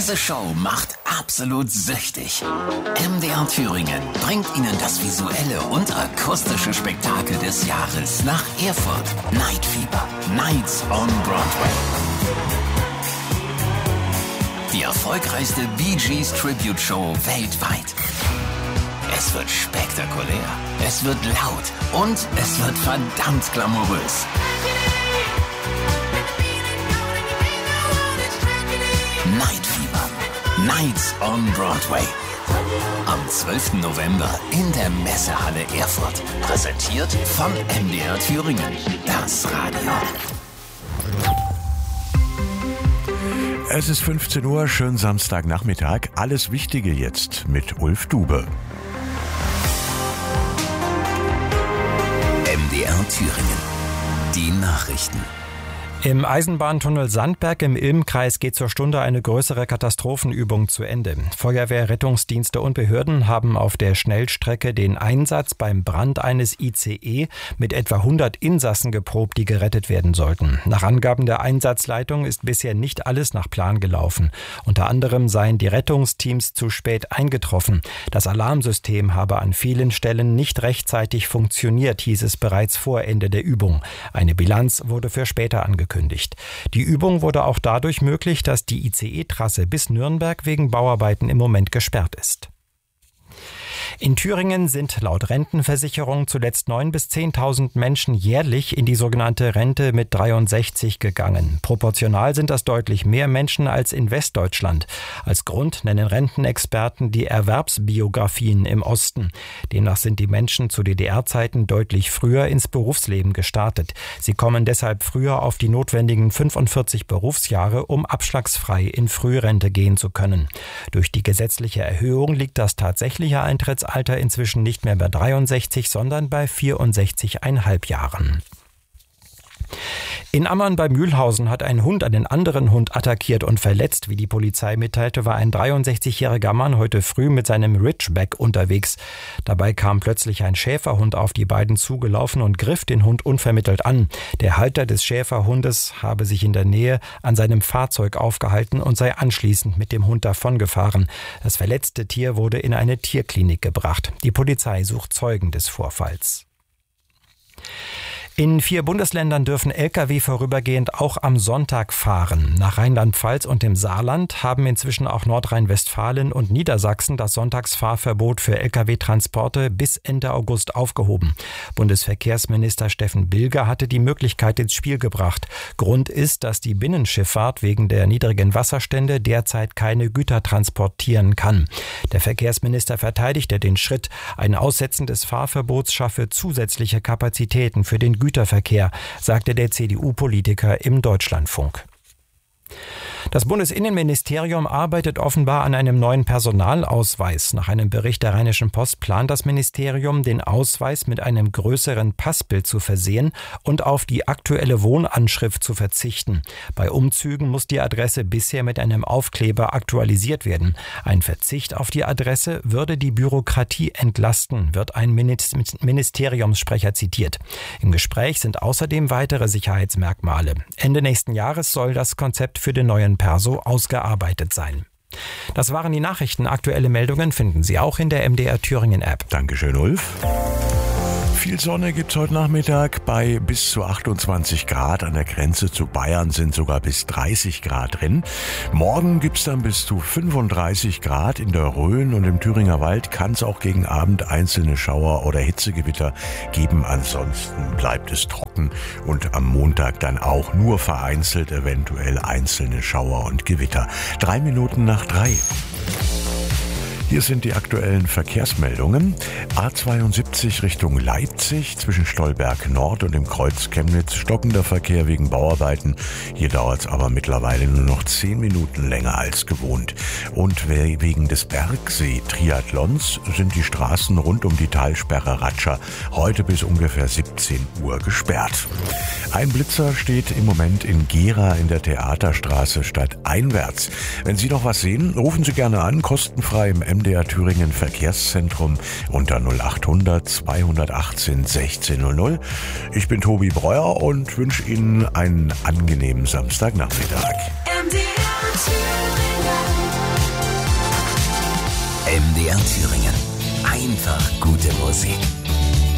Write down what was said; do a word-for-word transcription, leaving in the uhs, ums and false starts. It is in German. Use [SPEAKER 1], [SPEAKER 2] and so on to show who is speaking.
[SPEAKER 1] Diese Show macht absolut süchtig. M D R Thüringen bringt Ihnen das visuelle und akustische Spektakel des Jahres nach Erfurt. Night Fever, Nights on Broadway. Die erfolgreichste Bee Gees Tribute Show weltweit. Es wird spektakulär, es wird laut und es wird verdammt glamourös. Night Fever, Nights on Broadway. Am zwölften November in der Messehalle Erfurt. Präsentiert von M D R Thüringen, das Radio.
[SPEAKER 2] Es ist fünfzehn Uhr, schönen Samstagnachmittag. Alles Wichtige jetzt mit Ulf Dube.
[SPEAKER 1] M D R Thüringen. Die Nachrichten.
[SPEAKER 3] Im Eisenbahntunnel Sandberg im Ilm-Kreis geht zur Stunde eine größere Katastrophenübung zu Ende. Feuerwehr, Rettungsdienste und Behörden haben auf der Schnellstrecke den Einsatz beim Brand eines I C E mit etwa hundert Insassen geprobt, die gerettet werden sollten. Nach Angaben der Einsatzleitung ist bisher nicht alles nach Plan gelaufen. Unter anderem seien die Rettungsteams zu spät eingetroffen. Das Alarmsystem habe an vielen Stellen nicht rechtzeitig funktioniert, hieß es bereits vor Ende der Übung. Eine Bilanz wurde für später angekündigt. Die Übung wurde auch dadurch möglich, dass die I C E-Trasse bis Nürnberg wegen Bauarbeiten im Moment gesperrt ist. In Thüringen sind laut Rentenversicherung zuletzt neuntausend bis zehntausend Menschen jährlich in die sogenannte Rente mit dreiundsechzig gegangen. Proportional sind das deutlich mehr Menschen als in Westdeutschland. Als Grund nennen Rentenexperten die Erwerbsbiografien im Osten. Demnach sind die Menschen zu D D R-Zeiten deutlich früher ins Berufsleben gestartet. Sie kommen deshalb früher auf die notwendigen fünfundvierzig Berufsjahre, um abschlagsfrei in Frührente gehen zu können. Durch die gesetzliche Erhöhung liegt das tatsächliche Eintrittsalter inzwischen nicht mehr bei dreiundsechzig, sondern bei vierundsechzig Komma fünf Jahren. In Ammer'n bei Mühlhausen hat ein Hund einen anderen Hund attackiert und verletzt. Wie die Polizei mitteilte, war ein dreiundsechzigjähriger Mann heute früh mit seinem Ridgeback unterwegs. Dabei kam plötzlich ein Schäferhund auf die beiden zugelaufen und griff den Hund unvermittelt an. Der Halter des Schäferhundes habe sich in der Nähe an seinem Fahrzeug aufgehalten und sei anschließend mit dem Hund davongefahren. Das verletzte Tier wurde in eine Tierklinik gebracht. Die Polizei sucht Zeugen des Vorfalls. In vier Bundesländern dürfen L K W vorübergehend auch am Sonntag fahren. Nach Rheinland-Pfalz und dem Saarland haben inzwischen auch Nordrhein-Westfalen und Niedersachsen das Sonntagsfahrverbot für L K W-Transporte bis Ende August aufgehoben. Bundesverkehrsminister Steffen Bilger hatte die Möglichkeit ins Spiel gebracht. Grund ist, dass die Binnenschifffahrt wegen der niedrigen Wasserstände derzeit keine Güter transportieren kann. Der Verkehrsminister verteidigte den Schritt. Ein Aussetzen des Fahrverbots schaffe zusätzliche Kapazitäten für den Güterverkehr. Güterverkehr, sagte der C D U-Politiker im Deutschlandfunk. Das Bundesinnenministerium arbeitet offenbar an einem neuen Personalausweis. Nach einem Bericht der Rheinischen Post plant das Ministerium, den Ausweis mit einem größeren Passbild zu versehen und auf die aktuelle Wohnanschrift zu verzichten. Bei Umzügen muss die Adresse bisher mit einem Aufkleber aktualisiert werden. Ein Verzicht auf die Adresse würde die Bürokratie entlasten, wird ein Ministeriumssprecher zitiert. Im Gespräch sind außerdem weitere Sicherheitsmerkmale. Ende nächsten Jahres soll das Konzept für den neuen Perso ausgearbeitet sein. Das waren die Nachrichten. Aktuelle Meldungen finden Sie auch in der M D R Thüringen App.
[SPEAKER 2] Dankeschön, Ulf. Viel Sonne gibt's heute Nachmittag bei bis zu achtundzwanzig Grad. An der Grenze zu Bayern sind sogar bis dreißig Grad drin. Morgen gibt's dann bis zu fünfunddreißig Grad. In der Rhön und im Thüringer Wald kann es auch gegen Abend einzelne Schauer oder Hitzegewitter geben. Ansonsten bleibt es trocken und am Montag dann auch nur vereinzelt eventuell einzelne Schauer und Gewitter. Drei Minuten nach drei. Hier sind die aktuellen Verkehrsmeldungen. A zweiundsiebzig Richtung Leipzig zwischen Stolberg Nord und dem Kreuz Chemnitz stockender Verkehr wegen Bauarbeiten. Hier dauert es aber mittlerweile nur noch zehn Minuten länger als gewohnt. Und wegen des Bergsee-Triathlons sind die Straßen rund um die Talsperre Ratscha heute bis ungefähr siebzehn Uhr gesperrt. Ein Blitzer steht im Moment in Gera in der Theaterstraße stadteinwärts. Wenn Sie noch was sehen, rufen Sie gerne an, kostenfrei im M D R Thüringen Verkehrszentrum unter null achthundert zweihundertachtzehn sechzehn null null. Ich bin Tobi Breuer und wünsche Ihnen einen angenehmen Samstagnachmittag.
[SPEAKER 4] M D R Thüringen.
[SPEAKER 1] M D R Thüringen. Einfach gute Musik.